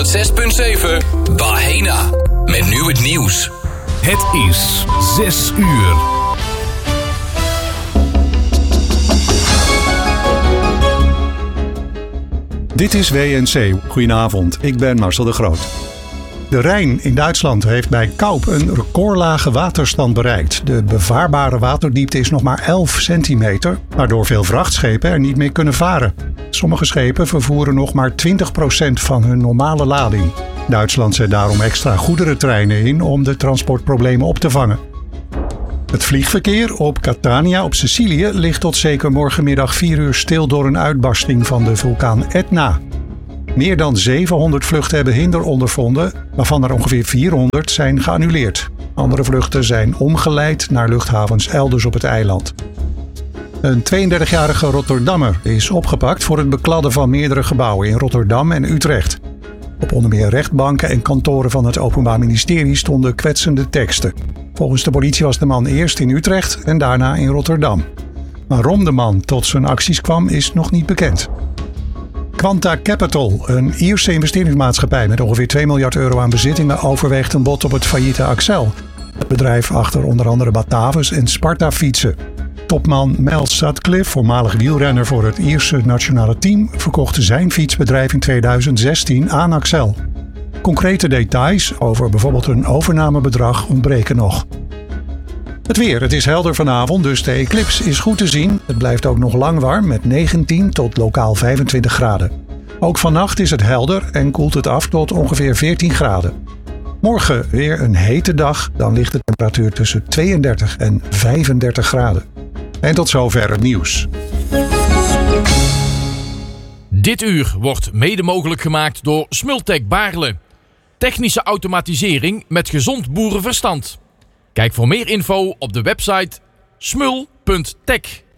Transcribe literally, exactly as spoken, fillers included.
zes punt zeven Bahena. Met nu het nieuws. Het is zes uur. Dit is W N C. Goedenavond, ik ben Marcel de Groot. De Rijn in Duitsland heeft bij Kaup een recordlage waterstand bereikt. De bevaarbare waterdiepte is nog maar elf centimeter, waardoor veel vrachtschepen er niet meer kunnen varen. Sommige schepen vervoeren nog maar twintig procent van hun normale lading. Duitsland zet daarom extra goederentreinen in om de transportproblemen op te vangen. Het vliegverkeer op Catania op Sicilië ligt tot zeker morgenmiddag vier uur stil door een uitbarsting van de vulkaan Etna. Meer dan zevenhonderd vluchten hebben hinder ondervonden, waarvan er ongeveer vierhonderd zijn geannuleerd. Andere vluchten zijn omgeleid naar luchthavens elders op het eiland. Een tweeëndertigjarige Rotterdammer is opgepakt voor het bekladden van meerdere gebouwen in Rotterdam en Utrecht. Op onder meer rechtbanken en kantoren van het Openbaar Ministerie stonden kwetsende teksten. Volgens de politie was de man eerst in Utrecht en daarna in Rotterdam. Waarom de man tot zijn acties kwam is nog niet bekend. Quanta Capital, een Ierse investeringsmaatschappij met ongeveer twee miljard euro aan bezittingen, overweegt een bod op het failliete Accel. Het bedrijf achter onder andere Batavus en Sparta fietsen. Topman Mel Sutcliffe, voormalig wielrenner voor het Ierse nationale team, verkocht zijn fietsbedrijf in tweeduizend zestien aan Accel. Concrete details over bijvoorbeeld een overnamebedrag ontbreken nog. Het weer. Het is helder vanavond, dus de eclips is goed te zien. Het blijft ook nog lang warm met negentien tot lokaal vijfentwintig graden. Ook vannacht is het helder en koelt het af tot ongeveer veertien graden. Morgen weer een hete dag, dan ligt de temperatuur tussen tweeëndertig en vijfendertig graden. En tot zover het nieuws. Dit uur wordt mede mogelijk gemaakt door Smultec Baarle. Technische automatisering met gezond boerenverstand. Kijk voor meer info op de website smul punt tech.